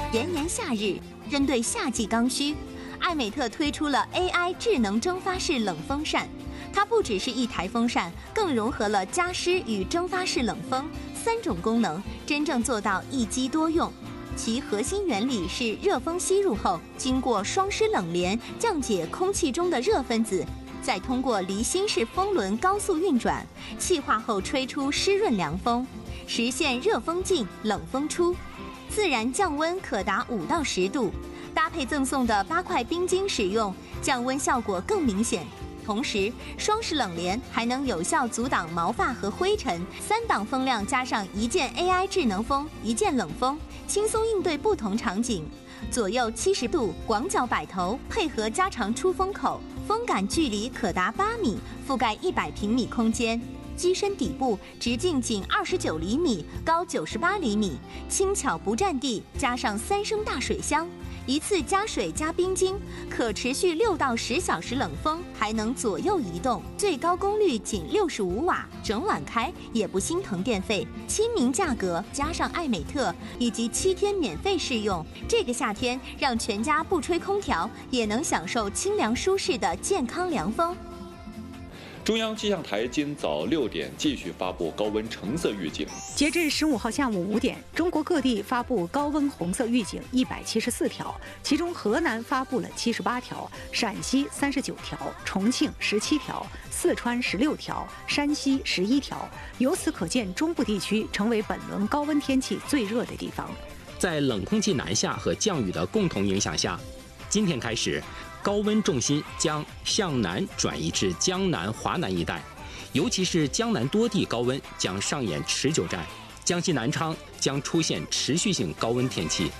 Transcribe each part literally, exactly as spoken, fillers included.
炎炎夏日，针对夏季刚需，艾美特推出了 A I 智能蒸发式冷风扇。它不只是一台风扇，更融合了加湿与蒸发式冷风三种功能，真正做到一机多用。其核心原理是热风吸入后，经过双湿冷连降解空气中的热分子，再通过离心式风轮高速运转，气化后吹出湿润凉风，实现热风进、冷风出，自然降温可达五到十度。搭配赠送的八块冰晶使用，降温效果更明显。同时，双式冷帘还能有效阻挡毛发和灰尘，三档风量加上一键 A I 智能风、一键冷风，轻松应对不同场景。左右七十度，广角摆头，配合加长出风口，风感距离可达八米，覆盖一百平米空间。机身底部直径仅二十九厘米，高九十八厘米，轻巧不占地，加上三升大水箱。一次加水加冰晶，可持续六到十小时冷风，还能左右移动，最高功率仅六十五瓦，整晚开也不心疼电费。亲民价格加上艾美特以及七天免费试用，这个夏天让全家不吹空调也能享受清凉舒适的健康凉风。 中央气象台今早六点继续发布高温橙色预警。 截至十五号下午五点，中国各地发布高温红色预警一百七十四条，其中河南发布了七十八条，陕西三十九条，重庆十七条，四川十六条，山西十一条。由此可见，中部地区成为本轮高温天气最热的地方。 在冷空气南下和降雨的共同影响下，今天开始，高温重心将向南转移至江南、华南一带，尤其是江南多地高温将上演持久战，江西南昌将出现持续性高温天气。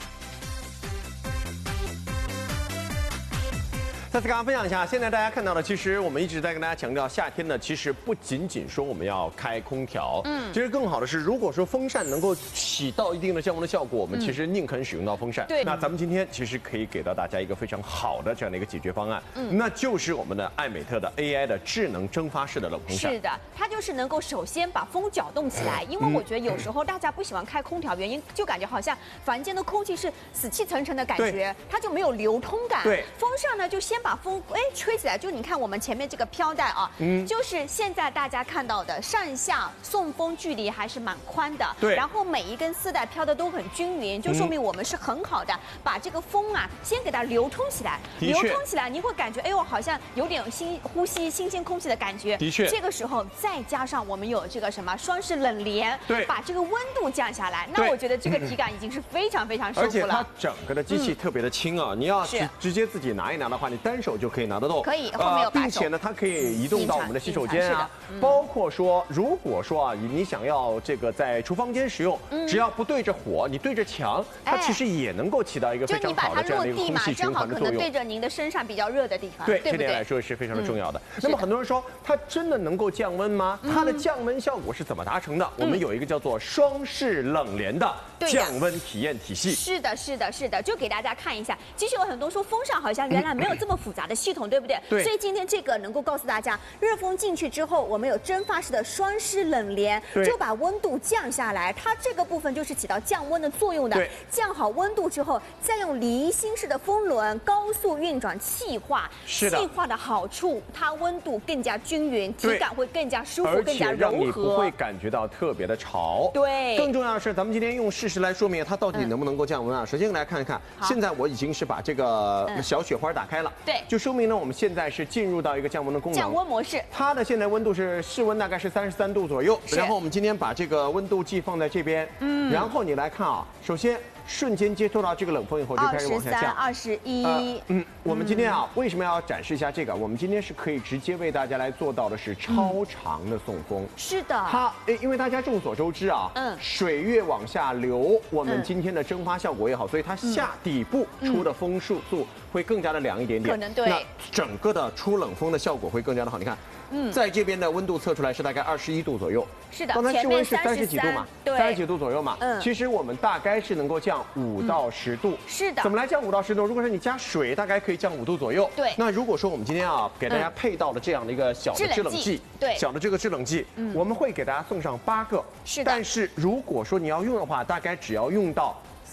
再次跟大家分享一下，现在大家看到的，其实我们一直在跟大家强调，夏天呢，其实不仅仅说我们要开空调，嗯，其实更好的是，如果说风扇能够起到一定的降温的效果，我们其实宁肯使用到风扇。对，那咱们今天其实可以给到大家一个非常好的这样的一个解决方案，嗯，那就是我们的艾美特的 A I 的智能蒸发式的冷风扇。 是的，它就是能够首先把风搅动起来，因为我觉得有时候大家不喜欢开空调，原因就感觉好像房间的空气是死气沉沉的感觉，它就没有流通感。对，风扇呢就先把风哎吹起来，就你看我们前面这个飘带啊，嗯，就是现在大家看到的上下送风距离还是蛮宽的，对，然后每一根丝带飘的都很均匀，就说明我们是很好的把这个风啊先给它流通起来，流通起来你会感觉哎呦好像有点新呼吸新鲜空气的感觉，的确，这个时候再加上我们有这个什么双式冷帘，对，把这个温度降下来，那我觉得这个体感已经是非常非常舒服了，而且它整个的机器特别的轻啊，你要直直接自己拿一拿的话，你单手就可以拿得动， 可以，后面有把手， 并且呢，它可以移动到我们的洗手间啊，包括说，如果说啊，你想要这个在厨房间使用，只要不对着火，你对着墙，它其实也能够起到一个非常好的这样的一个空气循环的作用。 可能对着您的身上比较热的地方， 对，这点来说是非常的重要的。那么很多人说，它真的能够降温吗？它的降温效果是怎么达成的？我们有一个叫做双式冷帘的降温体验体系。 是的，是的，是的，就给大家看一下。其实有很多说风扇好像原来没有这么复杂的系统，对不对？对。所以今天这个能够告诉大家，热风进去之后，我们有蒸发式的双湿冷帘，就把温度降下来。它这个部分就是起到降温的作用的。降好温度之后，再用离心式的风轮高速运转气化。是的。气化的好处，它温度更加均匀，体感会更加舒服，更加柔和， 而且让你不会感觉到特别的潮。对。更重要的是，咱们今天用事实来说明它到底能不能够降温啊。首先来看一看，现在我已经是把这个小雪花打开了，对，就说明呢我们现在是进入到一个降温的功能， 降温模式。 它的现在温度是室温大概是三十三度左右，然后我们今天把这个温度计放在这边，嗯，然后你来看啊，首先瞬间接收到这个冷风以后就开始往下降， 二十一。 嗯，我们今天啊为什么要展示一下这个？我们今天是可以直接为大家来做到的是超长的送风。 是的， 它因为大家众所周知啊，嗯，水越往下流，我们今天的蒸发效果也好，所以它下底部出的风速度会更加的凉一点点， 可能对， 那整个的出冷风的效果会更加的好。你看，嗯，在这边的温度测出来是大概二十一度左右， 是的， 刚才室温是三十几度嘛， 对， 三十几度左右嘛，嗯，其实我们大概是能够降五到十度， 是的。 怎么来降五到十度？如果说你加水，大概可以降五度左右，对。那如果说我们今天啊给大家配到了这样的一个小的制冷剂，对，小的这个制冷剂，嗯，我们会给大家送上八个，是的。但是如果说你要用的话，大概只要用到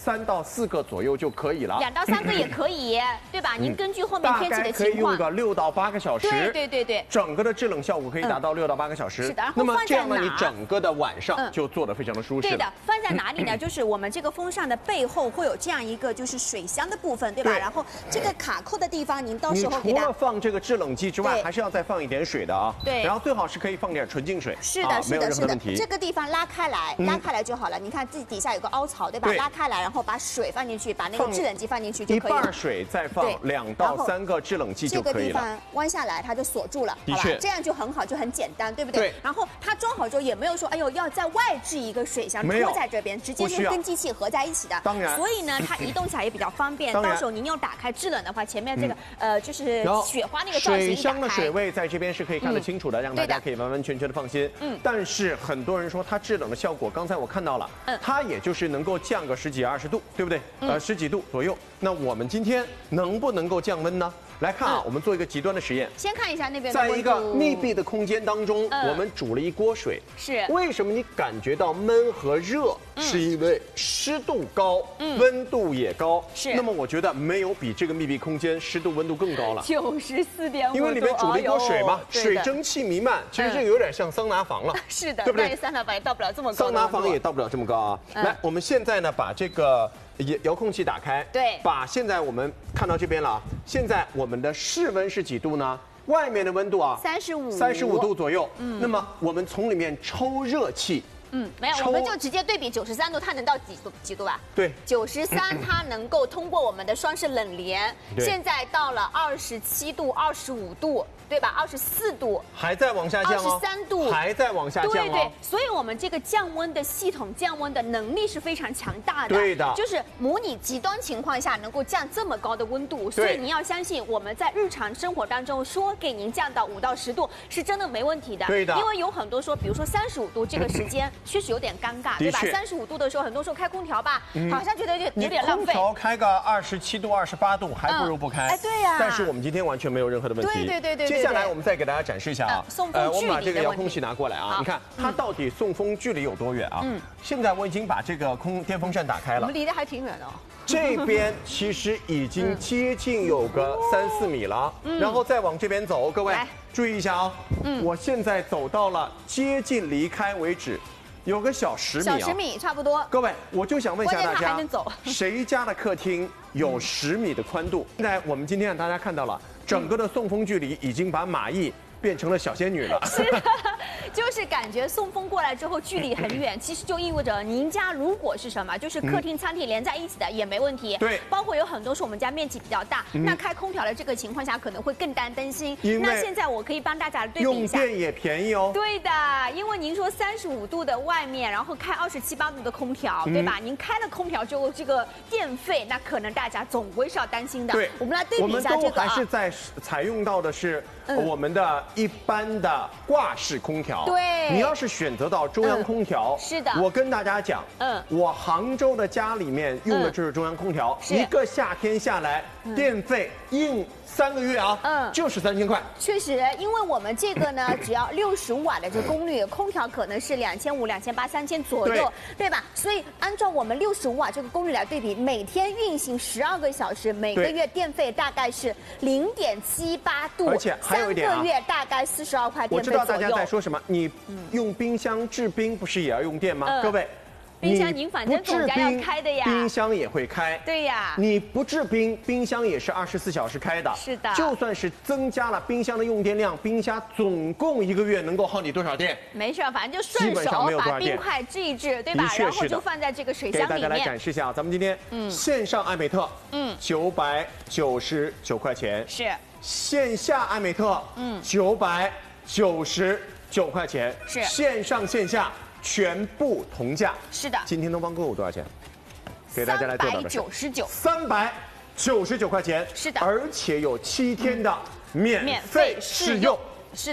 三到四个左右就可以了。 两到三个也可以，对吧？您根据后面天气的情况， 大概可以用个六到八个小时。 对对对对， 整个的制冷效果可以达到六到八个小时。 是的，然后那么这样呢， 放在哪你整个的晚上就做得非常的舒适。 对的，放在哪里呢？就是我们这个风扇的背后会有这样一个就是水箱的部分，对吧？ 对然后这个卡扣的地方，您到时候给它你除了放这个制冷剂之外， 对还是要再放一点水的啊。 对然后最好是可以放点纯净水。 是的， 啊没有是的，是的任何问题。 这个地方拉开来，拉开来就好了。你看自己底下有个凹槽，对吧？ 对拉开来，然后把水放进去，把那个放制冷剂放进去就一可以了。 半水再放对两到三个制冷剂就可以了。 这个地方弯下来，它就锁住了， 的确好吧？这样就很好，就很简单，对不对？ 对然后它装好之后也没有说，哎呦，要在外置一个水箱没有拖在这边，直接不需要就跟机器合在一起的。 当然所以呢，它移动起来也比较方便。 当然到时候您又打开制冷的话，前面这个呃就是然后雪花那个造型水一打开箱的水位在这边是可以看得清楚的，让大对的家可以完完全全的放心。 嗯但是很多人说它制冷的效果，刚才我看到了， 嗯它也就是能够降个十几二十度，对不对？呃，十几度左右。那我们今天能不能够降温呢？来看啊， 嗯我们做一个极端的实验。 先看一下那边的在一温度个密闭的空间当中， 嗯我们煮了一锅水。 是为什么你感觉到闷和热？是因为湿度高，温度也高。 是那么我觉得没有比这个密闭空间湿度温度更高了。 九十四点五度， 因为里面煮了一锅水嘛， 哎呦水蒸气弥漫，其实这个有点像桑拿房了。 是的， 对不对但是桑拿房也到不了这么高的桑拿温度房也到不了这么高啊。 嗯来，我们现在呢把这个遥遥控器打开， 对把现在我们看到这边了啊。现在我们的室温是几度呢？外面的温度啊， 三十五， 三十五度左右。嗯，那么我们从里面抽热气。 嗯，没有， 抽我们就直接对比九十三度，它能到几度几度吧？ 对， 九十三它能够通过我们的双式冷链， 对现在到了二十七度、二十五度，对吧？二十四度， 还在往下降哦， 二十三度， 还在往下降哦。 对对，所以我们这个降温的系统降温的能力是非常强大的。 对的就是模拟极端情况下能够降这么高的温度，所以您要相信我们在日常生活当中说给您降到五到十度是真的没问题的。 对的因为有很多说，比如说三十五度这个时间确实有点尴尬，对吧？三十五度的时候，很多时候开空调吧，好像觉得有点有你点浪费。 空调开个二十七度、二十八度，还不如不开。 哎对呀但是我们今天完全没有任何的问题。 对对对对对接下来对我们再给大家展示一下啊嗯，送风我们把距离的问题这个遥控器拿过来啊， 好你看它到底送风距离有多远啊？嗯，现在我已经把这个空电风扇打开了我们，离得还挺远的哦。 这边其实已经接近有个三四米了，然后再往这边走，各位来注意一下啊， 嗯我现在走到了接近离开为止，有个小十米啊。 小十米差不多。 各位，我就想问一下大关键它家还能走， 谁家的客厅有十米的宽度？现在我们今天让大家看到了，整个的送风距离已经把马毅变成了小仙女了。 是的，就是感觉送风过来之后距离很远，其实就意味着您家如果是什么，就是客厅、餐厅连在一起的也没问题。 对包括有很多是我们家面积比较大，那开空调的这个情况下可能会更担担心。 因为那现在我可以帮大家对比用一下。 电也便宜哦。 对的，因为您说三十五度的外面，然后开二十七八度的空调，对吧？您开了空调之后，这个电费，那可能大家总归是要担心的。 对， 我们来对比一我们都下这个啊还是。在采用到的是嗯我们的一般的挂式空调。 对你要是选择到中央空调， 嗯是的我跟大家讲， 嗯我杭州的家里面用的就是中央空调， 是一个夏天下来，电费硬三个月啊， 嗯就是三千块。 确实，因为我们这个呢，只要六十五瓦的这个功率，空调可能是两千五、两千八、三千左右，对吧？所以按照我们六十五瓦这个功率来对比，每天运行十二个小时，每个对月电费大概是零点七八度， 而且还有一点啊三个月大概四十二块我电费左知道大家在右。 说什么，你用冰箱制冰不是也要用电吗？ 嗯各位， 冰箱你您反正不制总家要冰开的呀冰箱也会开。 对呀， 你不制冰，冰箱也是二十四小时开的。 是的就算是增加了冰箱的用电量，冰箱总共一个月能够耗你多少电？ 没事，反正就顺基本上手把没有多少电冰块制一制，对吧的？确然后是的就放在这个水箱里给大家来展面。 示一下，咱们今天线上艾美特， 嗯九百九十九块钱， 是线下艾美特， 嗯九百九十九块钱， 是线上线下全部同价。 是的， 今天东方购物多少钱？给大家来做到的是九十九。 三百九十九块钱， 是的而且有七天的免免费费试用试用。是的，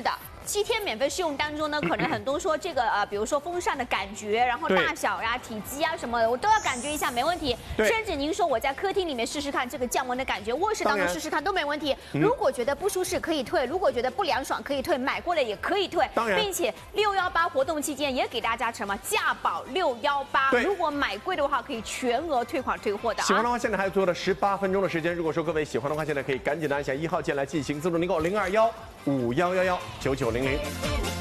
七天免费试用当中呢，可能很多说这个呃，比如说风扇的感觉，然后大小呀、体积啊什么的，我都要感觉一下，没问题。甚至您说我在客厅里面试试看这个降温的感觉，卧室当中试试看都没问题。如果觉得不舒适可以退，如果觉得不凉爽可以退，买过的也可以退。并且六幺八活动期间也给大家什么价保六幺八，如果买贵的话可以全额退款退货的、啊。喜欢的话，现在还有最后的十八分钟的时间。如果说各位喜欢的话，现在可以赶紧的按下一号键来进行自动订购零二幺五幺幺幺九九零零。